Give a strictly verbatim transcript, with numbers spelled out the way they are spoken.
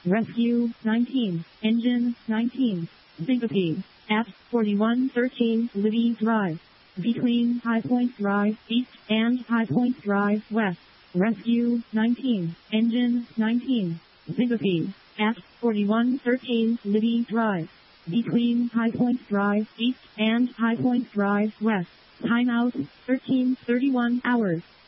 Rescue nineteen. Engine nineteen. Syncope. At forty-one thirteen Libby Drive. Between High Point Drive East and High Point Drive West. Rescue nineteen. Engine nineteen. Syncope. At forty-one thirteen Libby Drive. Between High Point Drive East and High Point Drive West. Timeout thirteen thirty-one hours.